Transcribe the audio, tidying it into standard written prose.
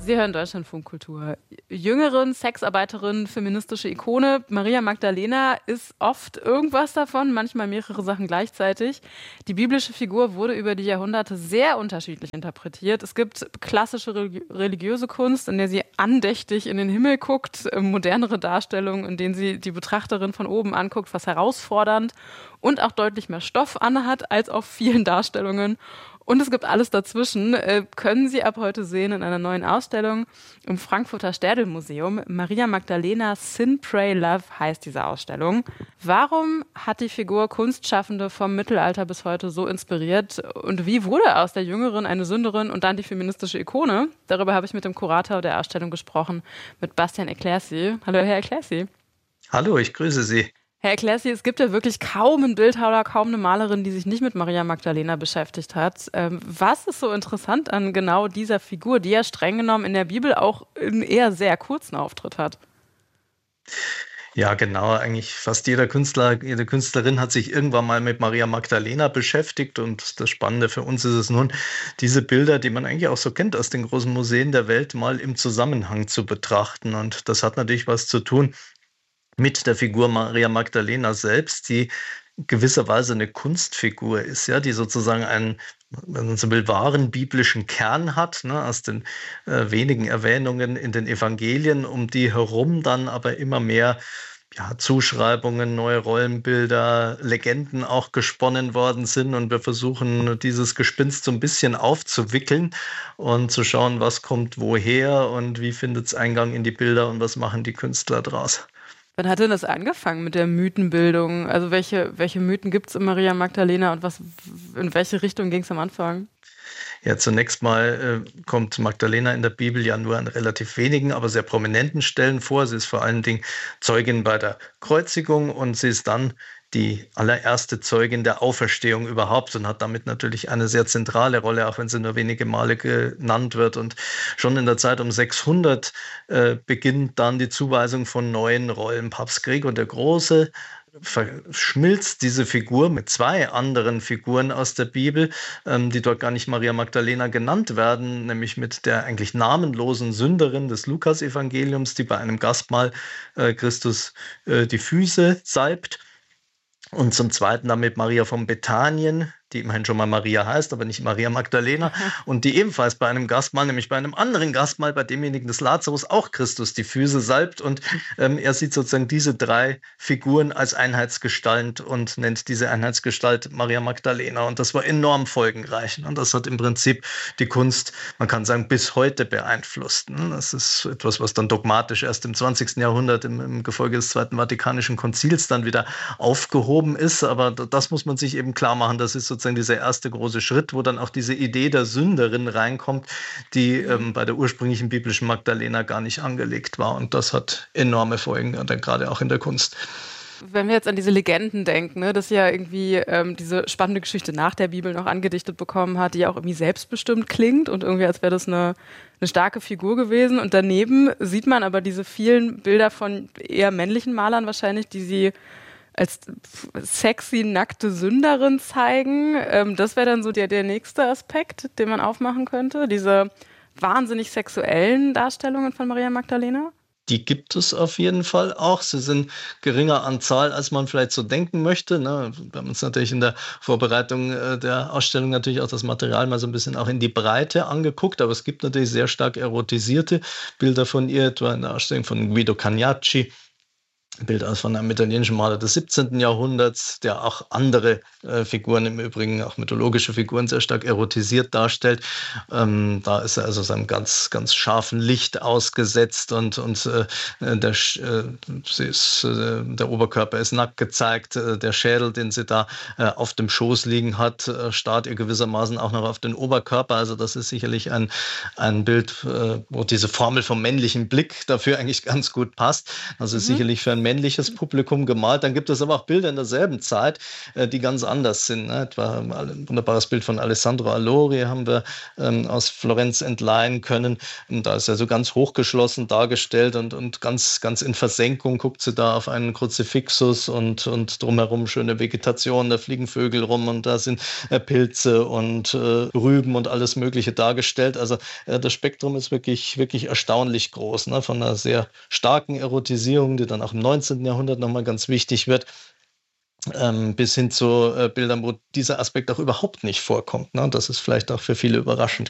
Sie hören Deutschlandfunk-Kultur. Jüngerin, Sexarbeiterin, feministische Ikone. Maria Magdalena ist oft irgendwas davon, manchmal mehrere Sachen gleichzeitig. Die biblische Figur wurde über die Jahrhunderte sehr unterschiedlich interpretiert. Es gibt klassische religiöse Kunst, in der sie andächtig in den Himmel guckt, modernere Darstellungen, in denen sie die Betrachterin von oben anguckt, was herausfordernd und auch deutlich mehr Stoff anhat als auf vielen Darstellungen. Und es gibt alles dazwischen, können Sie ab heute sehen in einer neuen Ausstellung im Frankfurter Städel-Museum. Maria Magdalena Sin, Pray, Love heißt diese Ausstellung. Warum hat die Figur Kunstschaffende vom Mittelalter bis heute so inspiriert? Und wie wurde aus der Jüngeren eine Sünderin und dann die feministische Ikone? Darüber habe ich mit dem Kurator der Ausstellung gesprochen, mit Bastian Eclaircy. Hallo, Herr Eclaircy. Hallo, ich grüße Sie. Herr Eclaircy, es gibt ja wirklich kaum einen Bildhauer, kaum eine Malerin, die sich nicht mit Maria Magdalena beschäftigt hat. Was ist so interessant an genau dieser Figur, die ja streng genommen in der Bibel auch einen eher sehr kurzen Auftritt hat? Ja, genau. Eigentlich fast jeder Künstler, jede Künstlerin hat sich irgendwann mal mit Maria Magdalena beschäftigt. Und das Spannende für uns ist es nun, diese Bilder, die man eigentlich auch so kennt aus den großen Museen der Welt, mal im Zusammenhang zu betrachten. Und das hat natürlich was zu tun mit der Figur Maria Magdalena selbst, die gewisserweise eine Kunstfigur ist, ja, die sozusagen einen, wenn man so will, wahren biblischen Kern hat, ne, aus den wenigen Erwähnungen in den Evangelien, um die herum dann aber immer mehr Zuschreibungen, neue Rollenbilder, Legenden auch gesponnen worden sind. Und wir versuchen, dieses Gespinst so ein bisschen aufzuwickeln und zu schauen, was kommt woher und wie findet es Eingang in die Bilder und was machen die Künstler draus. Wann hat denn das angefangen mit der Mythenbildung? Also welche Mythen gibt es in Maria Magdalena und in welche Richtung ging es am Anfang? Ja, zunächst mal kommt Magdalena in der Bibel ja nur an relativ wenigen, aber sehr prominenten Stellen vor. Sie ist vor allen Dingen Zeugin bei der Kreuzigung und sie ist dann die allererste Zeugin der Auferstehung überhaupt und hat damit natürlich eine sehr zentrale Rolle, auch wenn sie nur wenige Male genannt wird. Und schon in der Zeit um 600 beginnt dann die Zuweisung von neuen Rollen. Papst Gregor der Große verschmilzt diese Figur mit zwei anderen Figuren aus der Bibel, die dort gar nicht Maria Magdalena genannt werden, nämlich mit der eigentlich namenlosen Sünderin des Lukas-Evangeliums, die bei einem Gastmahl Christus die Füße salbt. Und zum Zweiten dann mit Maria von Bethanien, die immerhin schon mal Maria heißt, aber nicht Maria Magdalena, und die ebenfalls bei einem Gastmahl, nämlich bei einem anderen Gastmahl, bei demjenigen des Lazarus, auch Christus die Füße salbt. Und er sieht sozusagen diese drei Figuren als Einheitsgestalt und nennt diese Einheitsgestalt Maria Magdalena. Und das war enorm folgenreich. Und das hat im Prinzip die Kunst, man kann sagen, bis heute beeinflusst. Das ist etwas, was dann dogmatisch erst im 20. Jahrhundert im Gefolge des Zweiten Vatikanischen Konzils dann wieder aufgehoben ist. Aber das muss man sich eben klar machen, das ist sozusagen dieser erste große Schritt, wo dann auch diese Idee der Sünderin reinkommt, die bei der ursprünglichen biblischen Magdalena gar nicht angelegt war. Und das hat enorme Folgen, dann gerade auch in der Kunst. Wenn wir jetzt an diese Legenden denken, ne, dass ja irgendwie diese spannende Geschichte nach der Bibel noch angedichtet bekommen hat, die ja auch irgendwie selbstbestimmt klingt und irgendwie als wäre das eine starke Figur gewesen. Und daneben sieht man aber diese vielen Bilder von eher männlichen Malern wahrscheinlich, die sie als sexy, nackte Sünderin zeigen. Das wäre dann so der nächste Aspekt, den man aufmachen könnte. Diese wahnsinnig sexuellen Darstellungen von Maria Magdalena. Die gibt es auf jeden Fall auch. Sie sind geringer an Zahl, als man vielleicht so denken möchte. Wir haben uns natürlich in der Vorbereitung der Ausstellung natürlich auch das Material mal so ein bisschen auch in die Breite angeguckt. Aber es gibt natürlich sehr stark erotisierte Bilder von ihr, etwa in der Ausstellung von Guido Cagnacci. Bild von einem italienischen Maler des 17. Jahrhunderts, der auch andere Figuren im Übrigen, auch mythologische Figuren, sehr stark erotisiert darstellt. Da ist er also seinem ganz, ganz scharfen Licht ausgesetzt und der Oberkörper ist nackt gezeigt. Der Schädel, den sie da auf dem Schoß liegen hat, starrt ihr gewissermaßen auch noch auf den Oberkörper. Also das ist sicherlich ein Bild, wo diese Formel vom männlichen Blick dafür eigentlich ganz gut passt. Also sicherlich für einen männliches Publikum gemalt. Dann gibt es aber auch Bilder in derselben Zeit, die ganz anders sind. Ne? Etwa ein wunderbares Bild von Alessandro Allori haben wir aus Florenz entleihen können. Und da ist er so ganz hochgeschlossen dargestellt und ganz, ganz in Versenkung guckt sie da auf einen Kruzifixus und drumherum schöne Vegetation, da fliegen Vögel rum und da sind Pilze und Rüben und alles Mögliche dargestellt. Also das Spektrum ist wirklich, wirklich erstaunlich groß, ne? Von einer sehr starken Erotisierung, die dann auch im 19. Jahrhundert nochmal ganz wichtig wird, bis hin zu Bildern, wo dieser Aspekt auch überhaupt nicht vorkommt. Ne? Das ist vielleicht auch für viele überraschend.